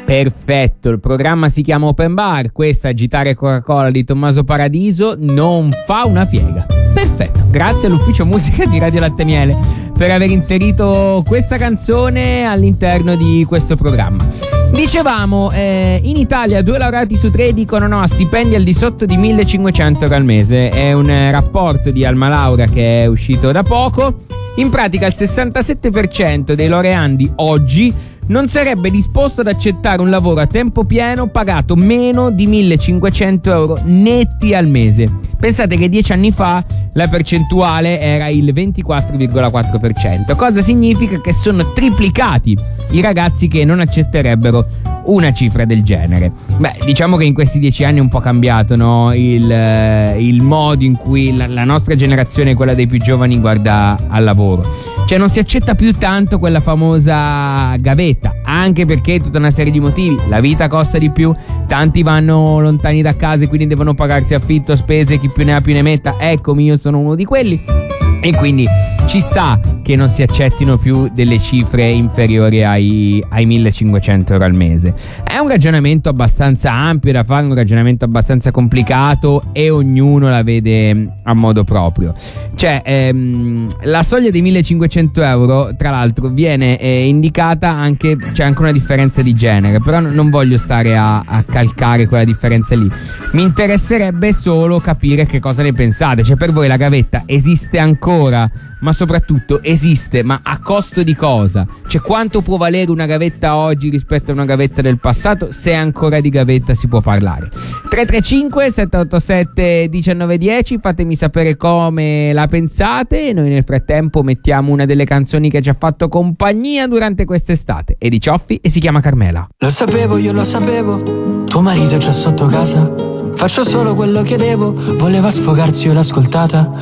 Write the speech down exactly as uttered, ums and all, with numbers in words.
Perfetto, il programma si chiama Open Bar, questa Agitare Coca-Cola di Tommaso Paradiso non fa una piega. Perfetto, grazie all'ufficio musica di Radio Latte Miele per aver inserito questa canzone all'interno di questo programma. Dicevamo, eh, in Italia due laureati su tre dicono no a stipendi al di sotto di millecinquecento euro al mese. È un eh, rapporto di Alma Laura che è uscito da poco. In pratica il sessantasette per cento dei laureandi oggi non sarebbe disposto ad accettare un lavoro a tempo pieno pagato meno di millecinquecento euro netti al mese. Pensate che dieci anni fa la percentuale era il ventiquattro virgola quattro per cento. Cosa significa? Che sono triplicati i ragazzi che non accetterebbero una cifra del genere. Beh, diciamo che in questi dieci anni è un po' cambiato, no? il, eh, il modo in cui la, la nostra generazione, quella dei più giovani, guarda al lavoro. Cioè non si accetta più tanto quella famosa gavetta, anche perché tutta una serie di motivi. La vita costa di più, tanti vanno lontani da casa e quindi devono pagarsi affitto, spese, chi più ne ha più ne metta. Eccomi, io sono uno di quelli. E quindi ci sta che non si accettino più delle cifre inferiori ai, ai millecinquecento euro al mese. È un ragionamento abbastanza ampio da fare, un ragionamento abbastanza complicato e ognuno la vede a modo proprio. Cioè ehm, la soglia dei millecinquecento euro, tra l'altro, viene eh, indicata anche, c'è anche una differenza di genere, però non voglio stare a, a calcare quella differenza lì. Mi interesserebbe solo capire che cosa ne pensate. Cioè, per voi la gavetta esiste ancora? Ma soprattutto esiste, ma a costo di cosa? Cioè, quanto può valere una gavetta oggi rispetto a una gavetta del passato, se ancora di gavetta si può parlare? tre tre cinque sette otto sette uno nove uno zero, fatemi sapere come la pensate. Noi nel frattempo mettiamo una delle canzoni che ci ha fatto compagnia durante quest'estate. È di Cioffi e si chiama Carmela. Lo sapevo, io lo sapevo, tuo marito è già sotto casa. Faccio solo quello che devo, voleva sfogarsi, io l'ho ascoltata.